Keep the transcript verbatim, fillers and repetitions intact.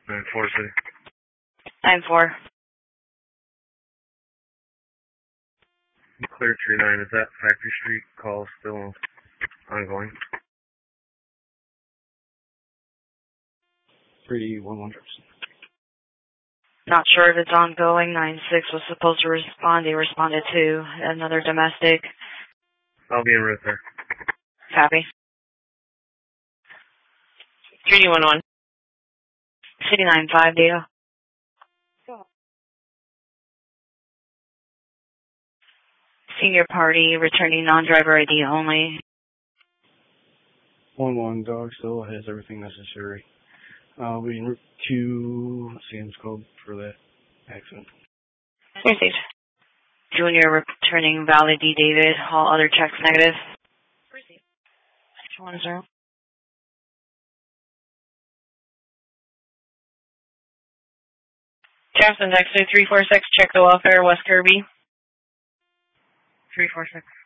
nine four City. nine four. Clear Tree nine, is that Factory Street call still ongoing? three one one. Not sure if it's ongoing. nine six was supposed to respond. They responded to another domestic. I'll be en route there. Copy. three one one. City nine five data. Senior party returning non-driver I D only. one one, dog still has everything necessary. Uh, we en route to Sam's Club for that accident. Received. Junior returning valid D David. All other checks negative. Received. one zero. Jackson, Dexter three four six, check the welfare, West Kirby. three four six.